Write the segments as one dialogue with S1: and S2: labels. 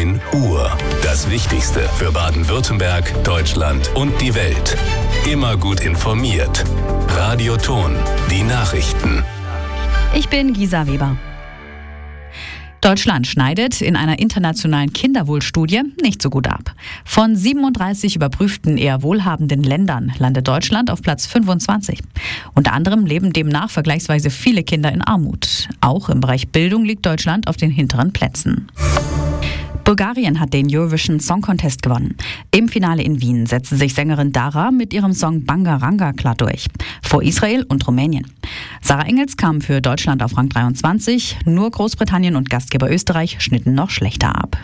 S1: 9 Uhr. Das Wichtigste für Baden-Württemberg, Deutschland und die Welt. Immer gut informiert. Radio Ton, die Nachrichten.
S2: Ich bin Gisa Weber. Deutschland schneidet in einer internationalen Kinderwohlstudie nicht so gut ab. Von 37 überprüften eher wohlhabenden Ländern landet Deutschland auf Platz 25. Unter anderem leben demnach vergleichsweise viele Kinder in Armut. Auch im Bereich Bildung liegt Deutschland auf den hinteren Plätzen. Bulgarien hat den Eurovision Song Contest gewonnen. Im Finale in Wien setzte sich Sängerin Dara mit ihrem Song Bangaranga klar durch. Vor Israel und Rumänien. Sarah Engels kam für Deutschland auf Rang 23. Nur Großbritannien und Gastgeber Österreich schnitten noch schlechter ab.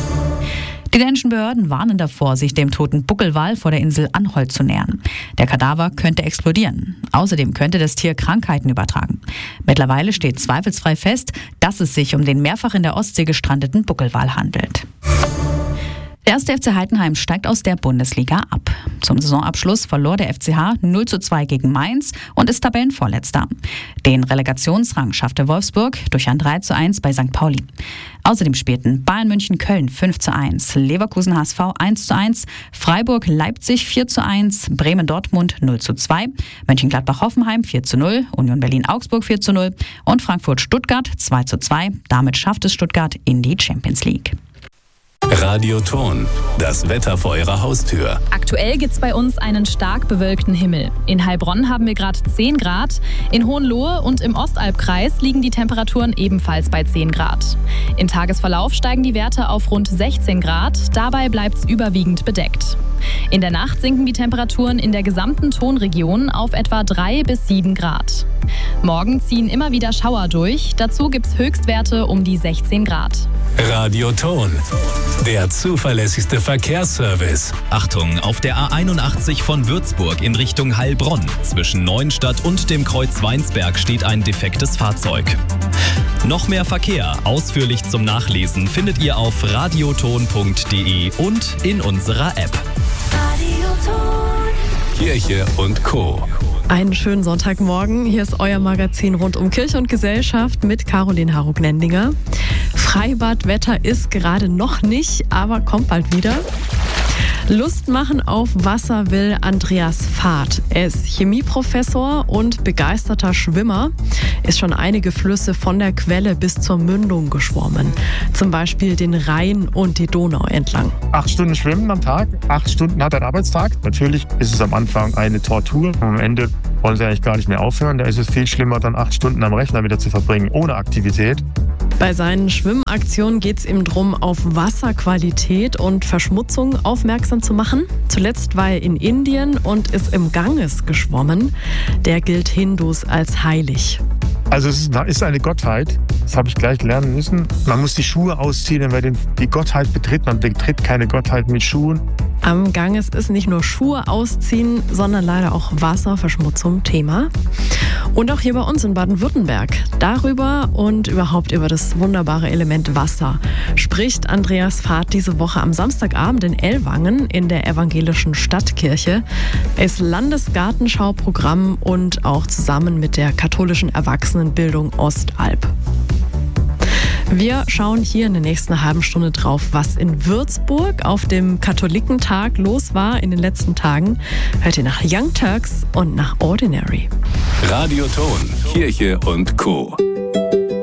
S2: Die dänischen Behörden warnen davor, sich dem toten Buckelwal vor der Insel Anholt zu nähern. Der Kadaver könnte explodieren. Außerdem könnte das Tier Krankheiten übertragen. Mittlerweile steht zweifelsfrei fest, dass es sich um den mehrfach in der Ostsee gestrandeten Buckelwal handelt. Der 1. FC Heidenheim steigt aus der Bundesliga ab. Zum Saisonabschluss verlor der FCH 0:2 gegen Mainz und ist Tabellenvorletzter. Den Relegationsrang schaffte Wolfsburg durch ein 3:1 bei St. Pauli. Außerdem spielten Bayern München Köln 5:1, Leverkusen HSV 1:1, Freiburg Leipzig 4:1, Bremen Dortmund 0:2, Mönchengladbach Hoffenheim 4:0, Union Berlin Augsburg 4:0 und Frankfurt Stuttgart 2:2. Damit schafft es Stuttgart in die Champions League.
S1: Radio Ton, das Wetter vor Ihrer Haustür.
S3: Aktuell gibt es bei uns einen stark bewölkten Himmel. In Heilbronn haben wir gerade 10 Grad. In Hohenlohe und im Ostalbkreis liegen die Temperaturen ebenfalls bei 10 Grad. Im Tagesverlauf steigen die Werte auf rund 16 Grad. Dabei bleibt es überwiegend bedeckt. In der Nacht sinken die Temperaturen in der gesamten Tonregion auf etwa 3 bis 7 Grad. Morgen ziehen immer wieder Schauer durch. Dazu gibt es Höchstwerte um die 16 Grad.
S1: Radio Ton, der zuverlässigste Verkehrsservice.
S4: Achtung, auf der A81 von Würzburg in Richtung Heilbronn. Zwischen Neuenstadt und dem Kreuz Weinsberg steht ein defektes Fahrzeug. Noch mehr Verkehr, ausführlich zum Nachlesen, findet ihr auf radioton.de und in unserer App.
S1: Kirche und Co.
S5: Einen schönen Sonntagmorgen. Hier ist euer Magazin rund um Kirche und Gesellschaft mit Caroline Harug-Nendinger. Freibadwetter ist gerade noch nicht, aber kommt bald wieder. Lust machen auf Wasser will Andreas Fahrt. Er ist Chemieprofessor und begeisterter Schwimmer, ist schon einige Flüsse von der Quelle bis zur Mündung geschwommen. Zum Beispiel den Rhein und die Donau entlang.
S6: 8 Stunden schwimmen am Tag, 8 Stunden hat er einen Arbeitstag. Natürlich ist es am Anfang eine Tortur. Am Ende wollen sie eigentlich gar nicht mehr aufhören. Da ist es viel schlimmer, dann 8 Stunden am Rechner wieder zu verbringen, ohne Aktivität.
S5: Bei seinen Schwimmaktionen geht es ihm darum, auf Wasserqualität und Verschmutzung aufmerksam zu machen. Zuletzt war er in Indien und ist im Ganges geschwommen. Der gilt Hindus als heilig.
S6: Also es ist eine Gottheit, das habe ich gleich lernen müssen. Man muss die Schuhe ausziehen, wenn man die Gottheit betritt. Man betritt keine Gottheit mit Schuhen.
S5: Am Ganges ist nicht nur Schuhe ausziehen, sondern leider auch Wasserverschmutzung Thema. Und auch hier bei uns in Baden-Württemberg. Darüber und überhaupt über das wunderbare Element Wasser spricht Andreas Fahrt diese Woche am Samstagabend in Ellwangen in der evangelischen Stadtkirche. Er ist Landesgartenschauprogramm und auch zusammen mit der katholischen Erwachsenenbildung Ostalb. Wir schauen hier in der nächsten halben Stunde drauf, was in Würzburg auf dem Katholikentag los war in den letzten Tagen. Hört ihr nach Young Turks und nach Ordinary.
S1: Radio Ton, Kirche und Co.